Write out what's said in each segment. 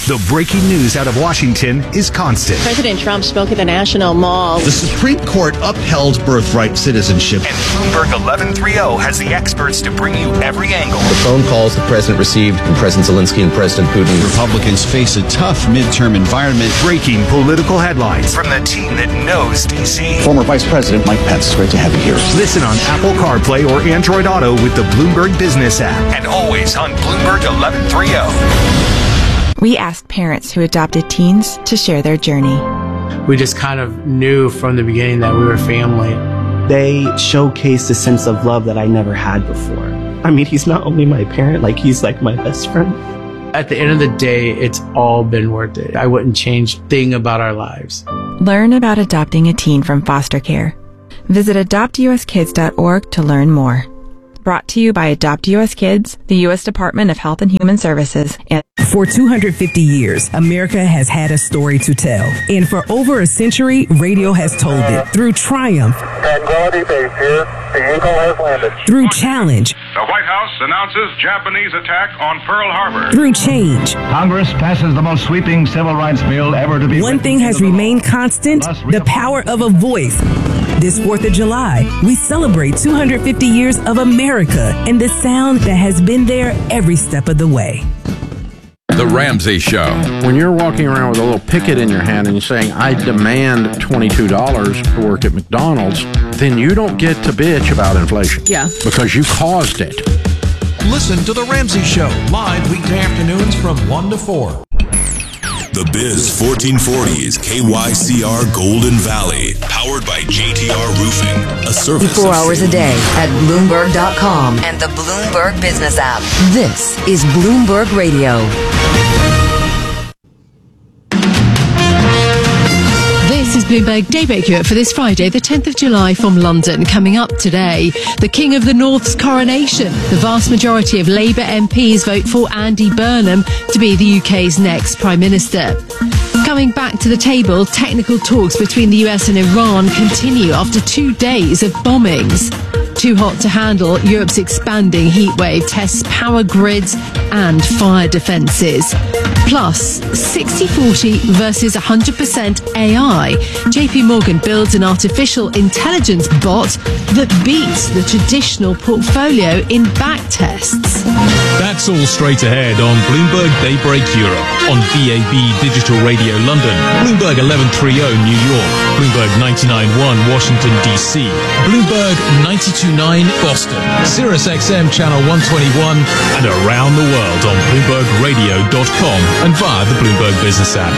The breaking news out of Washington is constant. President Trump spoke at the National Mall. The Supreme Court upheld birthright citizenship. And Bloomberg 1130 has the experts to bring you every angle. The phone calls the president received from President Zelensky and President Putin. Republicans face a tough midterm environment. Breaking political headlines from the team that knows D.C. Former Vice President Mike Pence, great to have you here. Listen on Apple CarPlay or Android Auto with the Bloomberg Business app. And always on Bloomberg 1130. We asked parents who adopted teens to share their journey. We just kind of knew from the beginning that we were family. They showcased a sense of love that I never had before. I mean, he's not only my parent, he's like my best friend. At the end of the day, it's all been worth it. I wouldn't change a thing about our lives. Learn about adopting a teen from foster care. Visit adoptuskids.org to learn more. Brought to you by Adopt U.S. Kids, the U.S. Department of Health and Human Services, and for 250 years, America has had a story to tell. And for over a century, radio has told it through triumph, Tranquility Base here. The Eagle has landed. Through challenge, the White House announces Japanese attack on Pearl Harbor. Through change, Congress passes the most sweeping civil rights bill ever to be one thing has remained constant, the power of a voice. This 4th of July, we celebrate 250 years of America and the sound that has been there every step of the way. The Ramsey Show. When you're walking around with a little picket in your hand and you're saying, I demand $22 to work at McDonald's, then you don't get to bitch about inflation. Yeah. Because you caused it. Listen to The Ramsey Show, live weekday afternoons from 1 to 4. The Biz 1440's KYCR Golden Valley, powered by JTR Roofing, a service 24 hours a day at Bloomberg.com and the Bloomberg Business app. This is Bloomberg Radio. This is Bloomberg Daybreak Europe for this Friday, the 10th of July from London. Coming up today, the King of the North's coronation. The vast majority of Labour MPs vote for Andy Burnham to be the UK's next Prime Minister. Coming back to the table, technical talks between the US and Iran continue after 2 days of bombings. Too hot to handle, Europe's expanding heatwave tests power grids and fire defences. Plus, 60-40 versus 100% AI. JP Morgan builds an artificial intelligence bot that beats the traditional portfolio in back tests. That's all straight ahead on Bloomberg Daybreak Europe, on VAB Digital Radio London, Bloomberg 1130 New York, Bloomberg 99.1 Washington DC, Bloomberg 92.9 Boston, Sirius XM Channel 121, and around the world on BloombergRadio.com and via the Bloomberg Business app.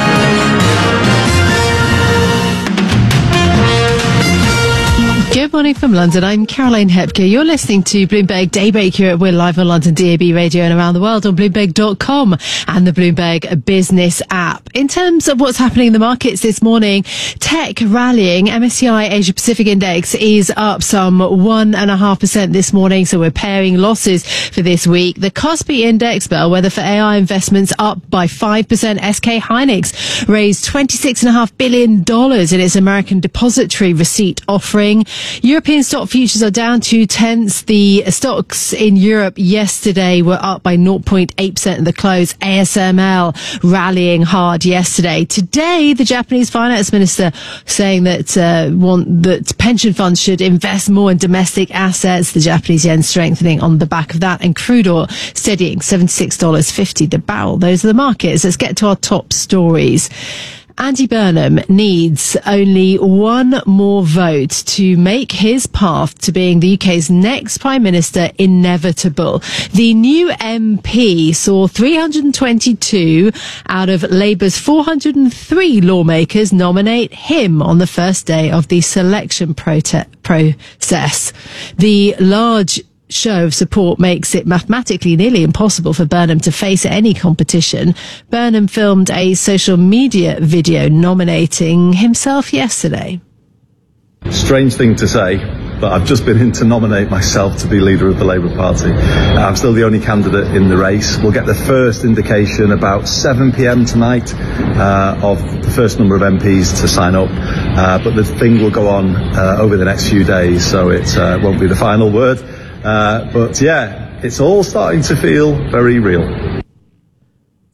Good morning from London. I'm Caroline Hepker. You're listening to Bloomberg Daybreak Europe. We're live on London DAB radio and around the world on Bloomberg.com and the Bloomberg Business app. In terms of what's happening in the markets this morning, tech rallying. MSCI Asia Pacific Index is up some 1.5% this morning, so we're pairing losses for this week. The Kospi Index, bellwether for AI investments, up by 5%. SK Hynix raised $26.5 billion in its American depository receipt offering. European stock futures are down 0.2. The stocks in Europe yesterday were up by 0.8% at the close. ASML rallying hard yesterday. Today, the Japanese finance minister saying that pension funds should invest more in domestic assets. The Japanese yen strengthening on the back of that, and crude oil steadying $76.50 the barrel. Those are the markets. Let's get to our top stories. Andy Burnham needs only one more vote to make his path to being the UK's next Prime Minister inevitable. The new MP saw 322 out of Labour's 403 lawmakers nominate him on the first day of the selection process. The large show of support makes it mathematically nearly impossible for Burnham to face any competition. Burnham filmed a social media video nominating himself yesterday. Strange thing to say, but I've just been in to nominate myself to be leader of the Labour Party. I'm still the only candidate in the race. We'll get the first indication about 7 p.m. tonight of the first number of MPs to sign up, but the thing will go on over the next few days, so it won't be the final word. But yeah, it's all starting to feel very real.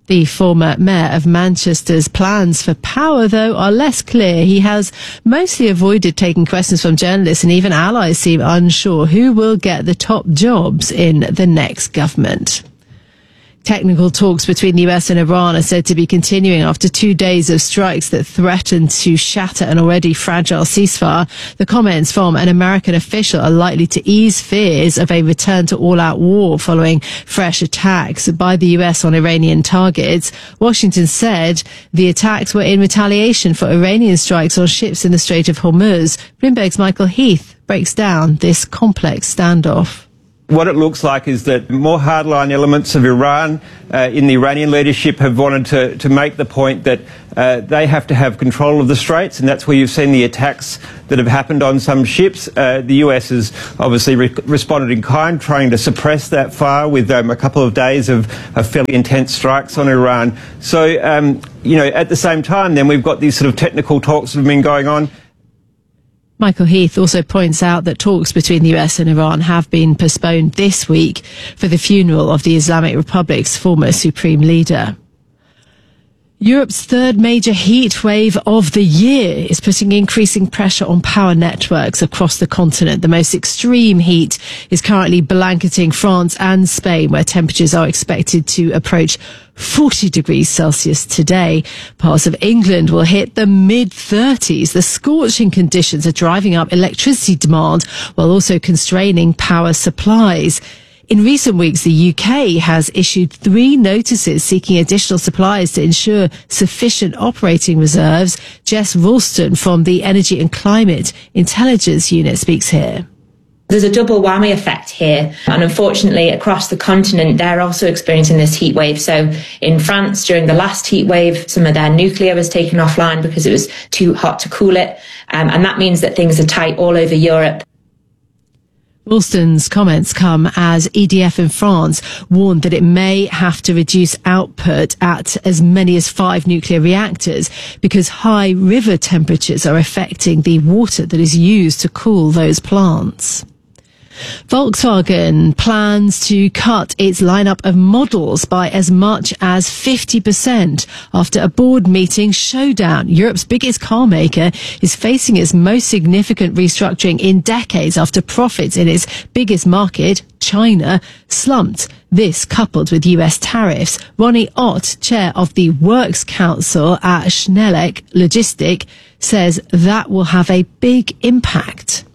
The former mayor of Manchester's plans for power, though, are less clear. He has mostly avoided taking questions from journalists, and even allies seem unsure who will get the top jobs in the next government. Technical talks between the US and Iran are said to be continuing after 2 days of strikes that threatened to shatter an already fragile ceasefire. The comments from an American official are likely to ease fears of a return to all-out war following fresh attacks by the US on Iranian targets. Washington said the attacks were in retaliation for Iranian strikes on ships in the Strait of Hormuz. Bloomberg's Michael Heath breaks down this complex standoff. What it looks like is that more hardline elements of Iran in the Iranian leadership have wanted to make the point that they have to have control of the Straits, and that's where you've seen the attacks that have happened on some ships. The US has obviously responded in kind, trying to suppress that fire with a couple of days of fairly intense strikes on Iran. So, at the same time, then we've got these sort of technical talks that have been going on. Michael Heath also points out that talks between the US and Iran have been postponed this week for the funeral of the Islamic Republic's former supreme leader. Europe's third major heat wave of the year is putting increasing pressure on power networks across the continent. The most extreme heat is currently blanketing France and Spain, where temperatures are expected to approach 40 degrees Celsius today. Parts of England will hit the mid-30s. The scorching conditions are driving up electricity demand while also constraining power supplies. In recent weeks, the UK has issued 3 notices seeking additional supplies to ensure sufficient operating reserves. Jess Ralston from the Energy and Climate Intelligence Unit speaks here. There's a double whammy effect here, and unfortunately across the continent they're also experiencing this heat wave. So in France during the last heat wave, some of their nuclear was taken offline because it was too hot to cool it, and that means that things are tight all over Europe. Ralston's comments come as EDF in France warned that it may have to reduce output at as many as 5 nuclear reactors because high river temperatures are affecting the water that is used to cool those plants. Volkswagen plans to cut its lineup of models by as much as 50% after a board meeting showdown. Europe's biggest car maker is facing its most significant restructuring in decades after profits in its biggest market, China, slumped. This coupled with US tariffs. Ronnie Ott, chair of the Works Council at Schnelec Logistic, says that will have a big impact.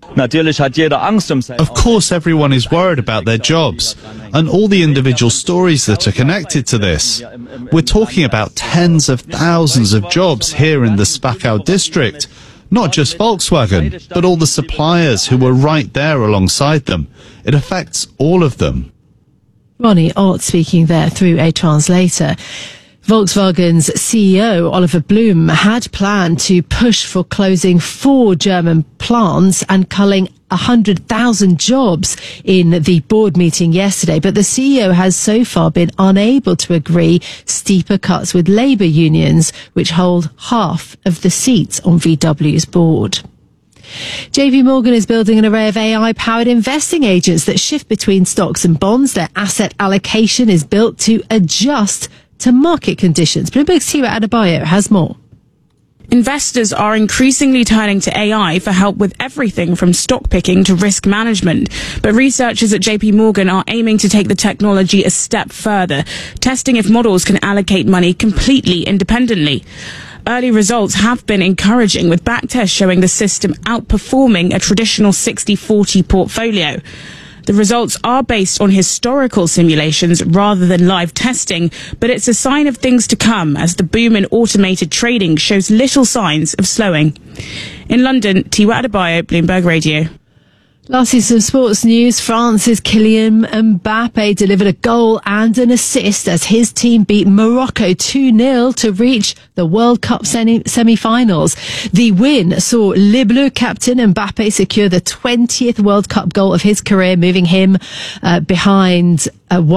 Of course, everyone is worried about their jobs and all the individual stories that are connected to this. We're talking about tens of thousands of jobs here in the Spachau district, not just Volkswagen, but all the suppliers who were right there alongside them. It affects all of them. Ronnie Ott speaking there through a translator. Volkswagen's CEO, Oliver Blume, had planned to push for closing 4 German plants and culling 100,000 jobs in the board meeting yesterday. But the CEO has so far been unable to agree steeper cuts with labour unions, which hold half of the seats on VW's board. JP Morgan is building an array of AI-powered investing agents that shift between stocks and bonds. Their asset allocation is built to adjust to market conditions. Bloomberg's Tiwa Adebayo has more. Investors are increasingly turning to AI for help with everything from stock picking to risk management. But researchers at JP Morgan are aiming to take the technology a step further, testing if models can allocate money completely independently. Early results have been encouraging, with backtests showing the system outperforming a traditional 60-40 portfolio. The results are based on historical simulations rather than live testing, but it's a sign of things to come as the boom in automated trading shows little signs of slowing. In London, Tiwa Adebayo, Bloomberg Radio. Lastly, some sports news. France's Kylian Mbappe delivered a goal and an assist as his team beat Morocco 2-0 to reach the World Cup semi-finals. The win saw Les Bleus captain Mbappe secure the 20th World Cup goal of his career, moving him behind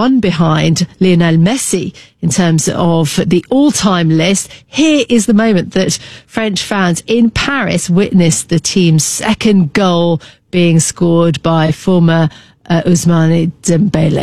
Lionel Messi in terms of the all-time list. Here is the moment that French fans in Paris witnessed the team's second goal being scored by former Ousmane Dembélé.